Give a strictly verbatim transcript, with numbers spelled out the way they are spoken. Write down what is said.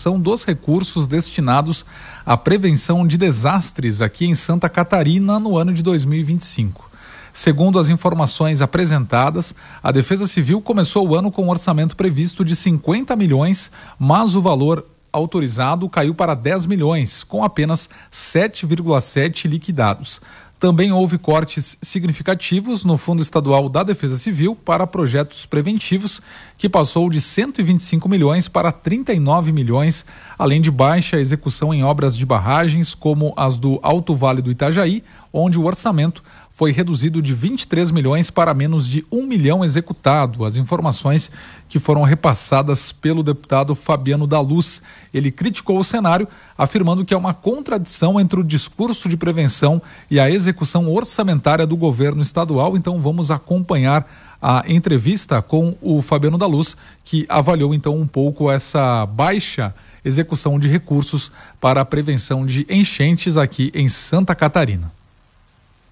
execução dos recursos destinados à prevenção de desastres aqui em Santa Catarina no ano de dois mil e vinte e cinco. Segundo as informações apresentadas, a Defesa Civil começou o ano com um orçamento previsto de cinquenta milhões, mas o valor autorizado caiu para dez milhões, com apenas sete vírgula sete liquidados. Também houve cortes significativos no Fundo Estadual da Defesa Civil para projetos preventivos, que passou de cento e vinte e cinco milhões para trinta e nove milhões, além de baixa execução em obras de barragens, como as do Alto Vale do Itajaí, onde o orçamento foi reduzido de vinte e três milhões para menos de um milhão executado. As informações que foram repassadas pelo deputado Fabiano da Luz. Ele criticou o cenário, afirmando que há uma contradição entre o discurso de prevenção e a execução orçamentária do governo estadual. Então vamos acompanhar a entrevista com o Fabiano da Luz, que avaliou então um pouco essa baixa execução de recursos para a prevenção de enchentes aqui em Santa Catarina.